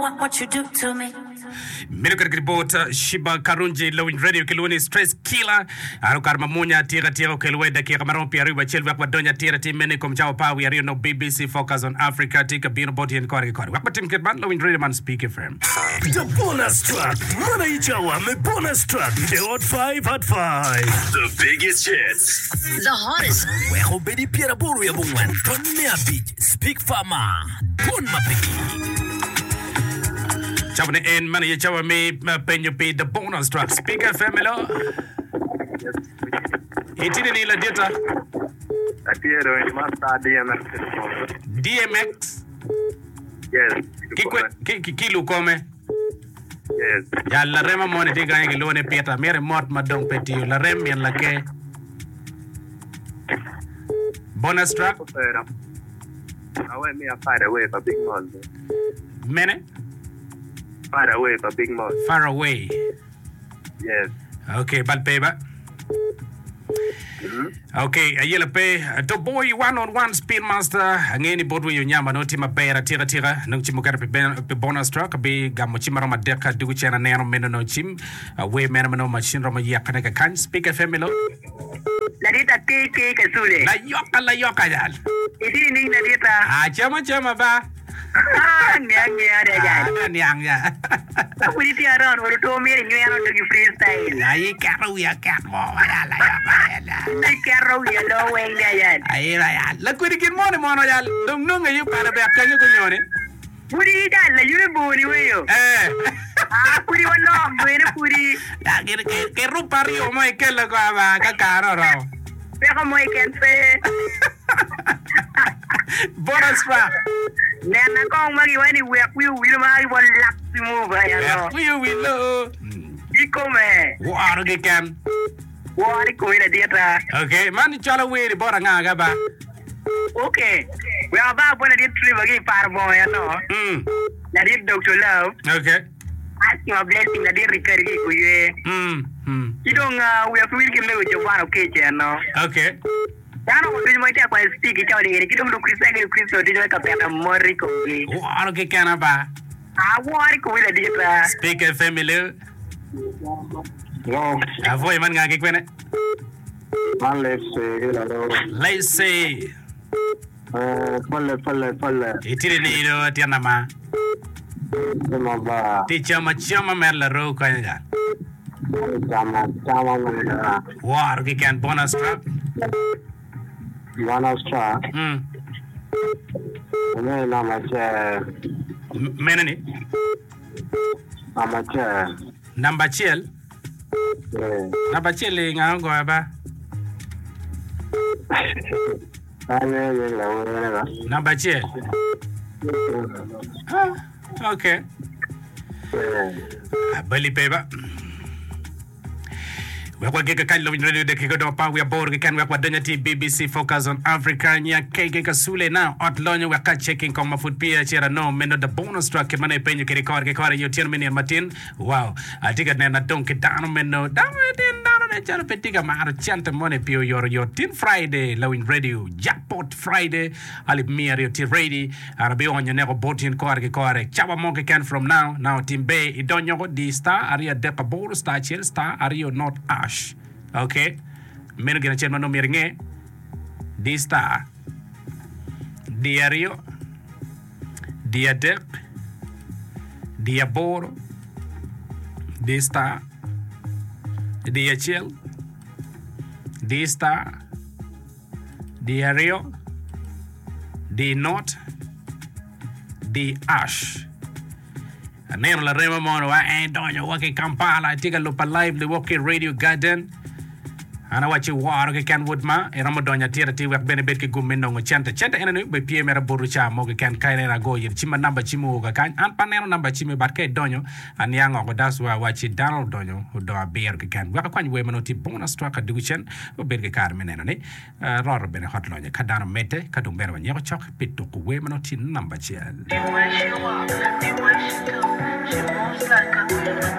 What you do to me? Minukar Gribota, Shiba Karunji, Low in Radio Kiluni, Stress Killer, Arukar Mamunya, Tira Tiro Kilweda, Kiramaron Piaruba, Chilwa, Donya Tira Timene, Comchao Pa, we are no BBC Focus on Africa, take a bean body and Kori Kori. What Tim Kidman, Low in Radio Man speaker firm. The bonus track, Mana Ichawa, me bonus track, the Hot 5 at 5. The biggest hits. The hottest. Weho Bedi Pieraburu Yabungan, Tonya Beach, Speak Fama, Bon Mapiki. Chabane en man ye chawa me penyo pe the bonus track speaker family. Itini ni la data. Atiero in Masta DMX. DMX. Yes. Kilu come. Yes. Ya la rema mone te ganye lo ne peta mere mort madong peti la rem yan la ke. Bonus track. I went me a fight away for big money. Mene? Far away for big money. Far away. Yes. Okay, Balpeba. Okay, ayela pe to boy one-on-one speed master ngeni bodwe yo nyama no tima pera tira nung chimukara pe bonus track be gamochima roma deka dugu chena neno meno no chim we meno no machine roma yakana ka kan speaker family Ladita ke kasule. La yoka yal. Idi ni ladita. Chama ba. Nyang ya. Puri tiara no to mere nyu ano to freestyle. Ai karo ya mo la ya. Ai karo ya lo wen ya. Ai ya. La kuri kin mono ya. Dum nunga yu para be akanyo ko nyone. Puri da la yure boni weyo. Puri wono bere puri. La ke rupari o mo ke la ba ka karo ro. Pero mo ken fe. Bonus track. Nana kong magi wani we mari wal laksi mo ba ya no. We lo. Iko me. Waro ke kan. Wari ko ina dieta. Okay, man chala we bora nga ba. Okay. We are about when I did trip again par boy ya no. Na did Dr. Love. Okay. Ask him a blessing na did recurring ko ye. Idong we have to give me with your one okay ya no. Okay. Dano mo din mo ita ko speak ita wali kidum do Kristo din ka pera mori ko ge. Waro ke kana ba. Wari ko ila dieta. Speaker family. No. Avoy man nga ke kwene. Man, let's say. Palle. Itiri ni ro tiana ma. Ba. Ti chama merla ro ko nga. Chama merla. Waro ke kan bonus track. Bonus track. Ne na ma che. Menani. Amateur. Number chiel. Number chiel nga ngo ba. Number chiel. Okay. Bali peba. We are going to kind of radio de Kigodo Pa. We are bored. We can work with Donya BBC Focus on Africa. Nya Keke Kasule now. Outline we are checking come food pia chera no meno the bonus track kemana penyo ke record yo tier mini Martin. Wow. I think na donke down meno down na chara petiga mar chanta mone pio your tin Friday low in radio jackpot Friday ali mir yo tin ready arabi onyo nego botin kore chawa moke can from now team bay idonyo di star aria depa bor star chill star ario not ash. Okay, meno gina chen mano miringe di star diario dia dep dia bor di star dia chill di star diario di not di ash. Nero la rema mono wa donyo wake Kampala tika lupa live le wake Radio Garden ana wachi waro ke kan woodma e ramadonya tira ti wak bene betke gumendo ngo chanta ena no be pie mera boru cha mo ke kan kaina go yir chima namba chimo ga kan an panero namba chime barke donyo an yango go daswa wachi Donald donyo do beer ke kan waka kwany we manoti bonus track duchen o berge kar meneno ne roro bene hotlonya kadano mete kadum bere wanyako chok pitu ku we manoti namba chiel.